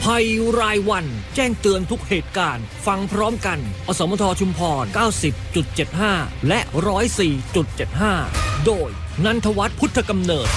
ภัยรายวันแจ้งเตือนทุกเหตุการณ์ฟังพร้อมกันอสมทชุมพร 90.75 และ 104.75 โดยนันทวัฒน์พุทธกำเนิด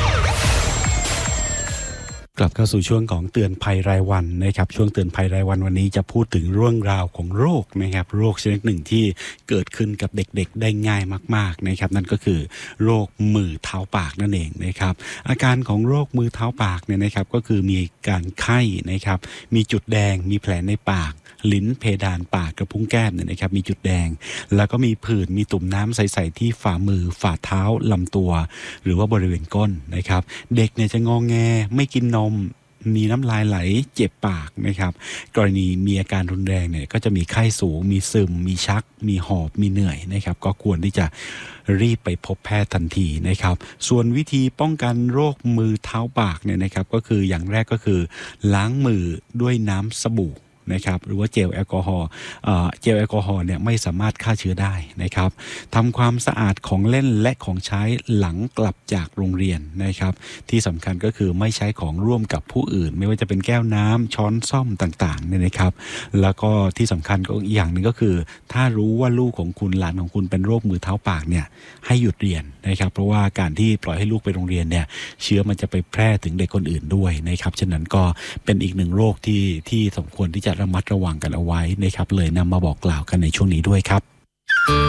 กลับเข้าสู่ช่วงของเตือนภัยรายวันนะครับช่วงเตือนภัยรายวันวันนี้จะพูดถึงเรื่องราวของโรคนะครับโรคชนิดหนึ่งที่เกิดขึ้นกับเด็กๆได้ง่ายมากๆนะครับนั่นก็คือโรคมือเท้าปากนั่นเองนะครับอาการของโรคมือเท้าปากเนี่ยนะครับก็คือมีการไข้นะครับมีจุดแดงมีแผลในปากลิ้นเพดานปากกระพุ้งแก้มเนี่ยนะครับมีจุดแดงแล้วก็มีผื่นมีตุ่มน้ำใสๆที่ฝ่ามือฝ่าเท้าลำตัวหรือว่าบริเวณก้นนะครับเด็กเนี่ยจะงอแงไม่กินนมมีน้ำลายไหลเจ็บปากนะครับกรณีมีอาการรุนแรงเนี่ยก็จะมีไข้สูงมีซึมมีชักมีหอบมีเหนื่อยนะครับก็ควรที่จะรีบไปพบแพทย์ทันทีนะครับส่วนวิธีป้องกันโรคมือเท้าปากเนี่ยนะครับก็คืออย่างแรกก็คือล้างมือด้วยน้ำสบู่นะครับหรือว่าเจลแอลกอฮอล์เนี่ยไม่สามารถฆ่าเชื้อได้นะครับทำความสะอาดของเล่นและของใช้หลังกลับจากโรงเรียนนะครับที่สำคัญก็คือไม่ใช้ของร่วมกับผู้อื่นไม่ว่าจะเป็นแก้วน้ำช้อนส้อมต่างๆเนี่ยนะครับแล้วก็ที่สำคัญก็อีกอย่างหนึ่งก็คือถ้ารู้ว่าลูกของคุณหลานของคุณเป็นโรคมือเท้าปากเนี่ยให้หยุดเรียนนะครับเพราะว่าการที่ปล่อยให้ลูกไปโรงเรียนเนี่ยเชื้อมันจะไปแพร่ถึงเด็กคนอื่นด้วยนะครับฉะนั้นก็เป็นอีกหนึ่งโรคที่สมควรที่จะระมัดระวังกันเอาไว้นะครับเลยนำมาบอกกล่าวกันในช่วงนี้ด้วยครับ